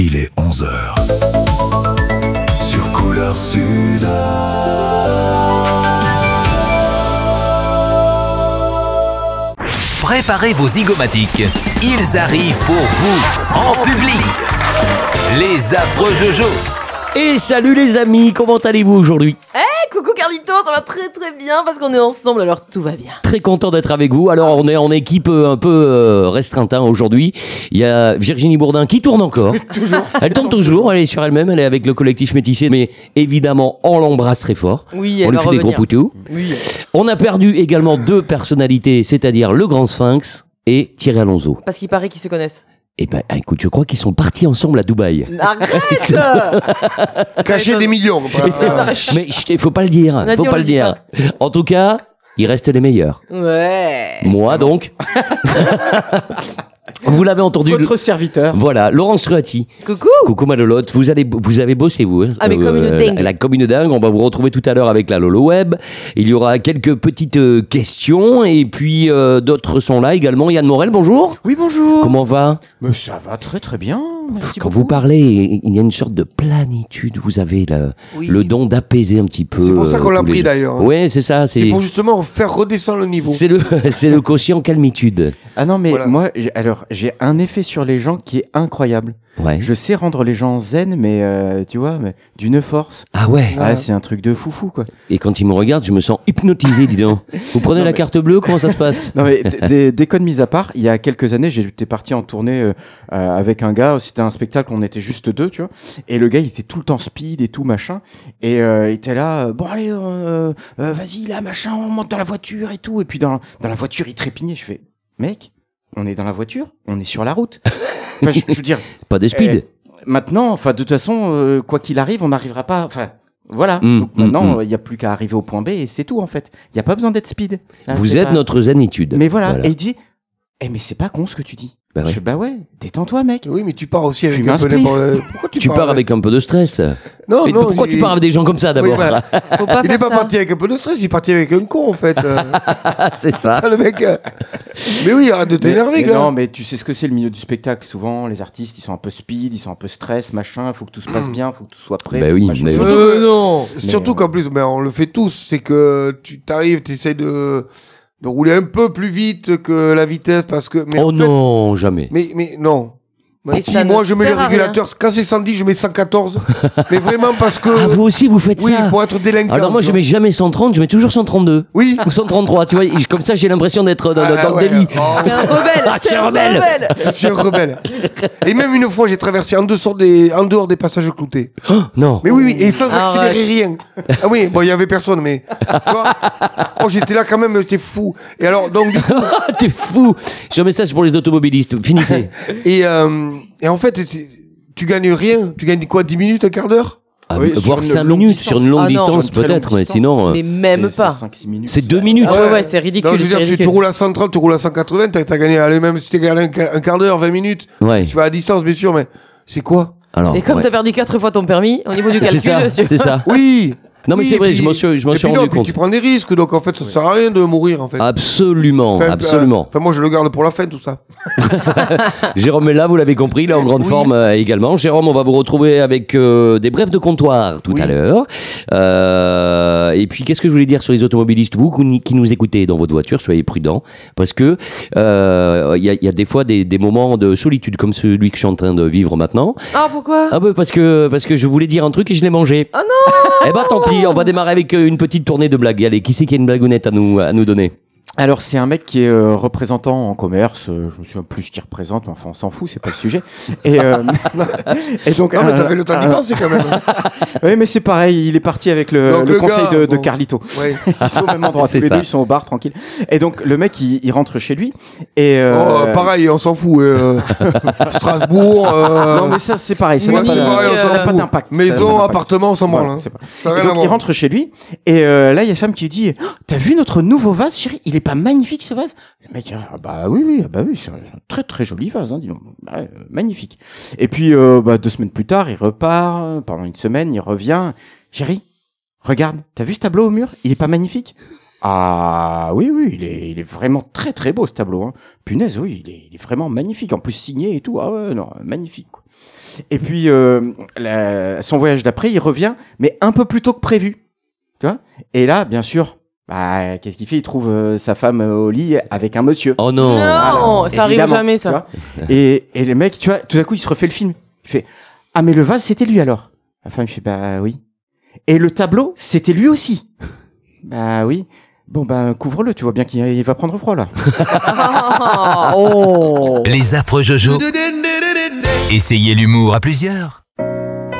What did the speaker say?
Il est 11h. Sur Couleur Sud. Préparez vos zygomatiques. Ils arrivent pour vous, en public. Les affreux Jojo. Et salut les amis, comment allez-vous aujourd'hui ? Coucou Carlito, ça va très très bien parce qu'on est ensemble, alors tout va bien. Très content d'être avec vous. Alors on est en équipe un peu restreinte aujourd'hui. Il y a Virginie Bourdin qui tourne encore. Toujours. Elle tourne toujours, elle est sur elle-même, elle est avec le collectif Métissé, mais évidemment on l'embrasse très fort. Oui, On elle lui va fait revenir. des gros poutous. Oui. On a perdu également deux personnalités, c'est-à-dire le Grand Sphinx et Thierry Alonso. Parce qu'il paraît qu'ils se connaissent. Eh ben écoute, je crois qu'ils sont partis ensemble à Dubaï. Arrête. Cacher des millions. Mais il faut pas le dire, On a faut dit, on pas le le dit dire. En tout cas, il reste les meilleurs. Ouais. Moi donc. Vous l'avez entendu. Votre serviteur. Voilà, Laurence Ruati. Coucou. Coucou ma Lolotte, vous avez bossé vous. Ah, mais comme une dingue. La comme une dingue, on va vous retrouver tout à l'heure avec la Lolo Web. Il y aura quelques petites questions et puis d'autres sont là également. Yann Morel, bonjour. Oui, bonjour. Comment va ? Mais ça va très très bien. Merci Quand beaucoup. vous parlez, il y a une sorte de planitude. Vous avez le don d'apaiser un petit peu. C'est pour ça qu'on l'a tous les pris, gens. d'ailleurs. Ouais, c'est ça. C'est pour justement faire redescendre le niveau. C'est le quotient calmitude. Ah non, mais Voilà. moi, j'ai un effet sur les gens qui est incroyable. Ouais. Je sais rendre les gens zen, mais tu vois, mais d'une force. Ah ouais. Ah, c'est un truc de foufou, quoi. Et quand il me regarde, je me sens hypnotisé, dis donc. Vous prenez Non, la mais- carte bleue, comment ça se passe ? Non, mais déconne mise à part, il y a quelques années, j'étais parti en tournée avec un gars. C'était un spectacle, on était juste deux, tu vois. Et le gars, il était tout le temps speed et tout, machin. Et il était là, bon, allez, vas-y, là, machin, on monte dans la voiture et tout. Et puis dans la voiture, il trépignait. Je fais, mec, on est dans la voiture, on est sur la route. Enfin, je veux dire, Pas de speed. maintenant, enfin, de toute façon, quoi qu'il arrive, on n'arrivera pas. Enfin, voilà. Donc mm, maintenant, il n'y a plus qu'à arriver au point B et c'est tout, en fait. Il n'y a pas besoin d'être speed. Là, Vous c'est êtes pas- notre zénitude. Mais voilà. Et il dit, mais c'est pas con ce que tu dis. Bah ouais. Je fais, bah ouais, détends-toi, mec. Oui, mais tu pars aussi avec Fume un un peu spliff. n'importe- Pourquoi Tu pars avec un peu de stress. Non, Mais non. pourquoi tu pars avec des gens comme ça d'abord Oui, bah, Faut pas Il n'est faire pas ça. parti avec un peu de stress, il est parti avec un con en fait. C'est ça. Ça, le mec. Mais oui, arrête de t'énerver, Mais gars. non, mais tu sais ce que c'est le milieu du spectacle. Souvent, les artistes, ils sont un peu speed, ils sont un peu stress, machin. Il faut que tout se passe bien, il faut que tout soit prêt. Bah oui, machin. mais- Surtout que- Non. Surtout qu'en plus, mais on le fait tous, c'est que tu t'arrives, tu essaies de rouler un peu plus vite que la vitesse parce que. Mais Oh en fait- non, jamais. Mais non. Bah, Et si, ça moi ne je mets le sert à régulateur, quand c'est 110, je mets 114. Mais vraiment parce que. Ah, vous aussi, vous faites Oui, ça. pour être délinquant. Alors moi, tu je vois. mets jamais 130, je mets toujours 132. Oui. Ou 133, tu vois. Comme ça, j'ai l'impression d'être dans Ah, le ouais. délit. Oh, T'es un rebelle. Ah, t'es c'est un rebelle. je suis un rebelle. Et même une fois, j'ai traversé en dehors des passages cloutés. Non. Mais oui, et sans Ah, accélérer rien. Ah oui, bon, il y avait personne, mais. Tu vois oh, j'étais là quand même, j'étais fou. Et alors, donc, du coup. Ah, t'es fou. J'ai un message pour les automobilistes. Finissez. Et en fait, tu gagnes rien. Tu gagnes quoi, 10 minutes, un quart d'heure? Ah, Oui, sur voire une 5 longue minutes distance. sur une longue Ah non, distance, sur une très longue peut-être, mais distance. sinon. Mais même pas. 5-6 minutes. C'est 2 minutes. Ah ouais, c'est ridicule. Non, je veux dire, c'est tu ridicule. roules à 130, tu roules à 180, t'as gagné, allez, même si t'as gagné un quart d'heure, 20 minutes. Ouais. Tu vas à distance, bien sûr, mais c'est quoi? Alors, Et comme ouais. t'as perdu 4 fois ton permis, au niveau du C'est calcul, ça, monsieur. c'est ça. Oui! Non, mais Oui, c'est et vrai, puis- je m'en suis et puis rendu non, puis compte. tu prends des risques, donc en fait, ça sert à rien de mourir, en fait. Absolument, Enfin, absolument. Enfin, moi, je le garde pour la fin, tout ça. Jérôme est là, vous l'avez compris, il est en grande Oui. forme également. Jérôme, on va vous retrouver avec des brefs de comptoir tout Oui. à l'heure. Et puis, qu'est-ce que je voulais dire sur les automobilistes? Vous qui nous écoutez dans votre voiture, soyez prudents, parce que il y a des fois des moments de solitude comme celui que je suis en train de vivre maintenant. Ah, pourquoi? Ah bah parce que je voulais dire un truc et je l'ai mangé. Oh non! Eh ben tant pis, on va démarrer avec une petite tournée de blagues. Allez, qui c'est qui a une blagounette à nous donner? Alors, c'est un mec qui est représentant en commerce. Je me souviens plus ce qu'il représente, mais enfin, on s'en fout, c'est pas le sujet. Et, et donc, Non, mais t'avais le temps d'y penser, quand même. oui, mais c'est pareil, il est parti avec le Donc, le conseil gars, de bon. Carlito. Ouais. Ils sont au même endroit, C'est tous les ça. deux, ils sont au bar, tranquille. Et donc, le mec, il rentre chez lui. Et, Oh, pareil, on s'en fout. Strasbourg. Non, mais ça, c'est pareil. Ça oui, n'a pas, c'est pareil, on ça s'en n'a pas fout. d'impact. Ça n'a Maison, pas d'impact. appartement, on s'en branle. Voilà, hein. c'est pas- Ça a Et rien donc, à il voir. rentre chez lui. Et là, il y a sa femme qui lui dit, oh, t'as vu notre nouveau vase, chérie? Il est pas magnifique, ce vase? Le mec, ah, bah oui, c'est un très très joli vase, hein, dis donc. Bah, magnifique. Et puis, 2 semaines plus tard, il repart. Pendant une semaine, il revient. Chérie, regarde, t'as vu ce tableau au mur? Il est pas magnifique? Ah oui, il est vraiment très très beau ce tableau. Hein. Punaise, oui, il est vraiment magnifique. En plus signé et tout. Ah ouais, non, magnifique. Quoi. Et puis son voyage d'après, il revient, mais un peu plus tôt que prévu. Tu vois ? Et là, bien sûr, bah, qu'est-ce qu'il fait ? Il trouve sa femme au lit avec un monsieur. Oh non. Non, ça arrive Évidemment, jamais, tu ça. vois. Et le mec, tu vois, tout d'un coup, il se refait le film. Il fait ah mais le vase, c'était lui alors. La femme, il fait bah oui. Et le tableau, c'était lui aussi. Bah oui. Bon ben couvre-le, tu vois bien qu'il va prendre froid là. Les affreux Jojo. Essayez l'humour à plusieurs.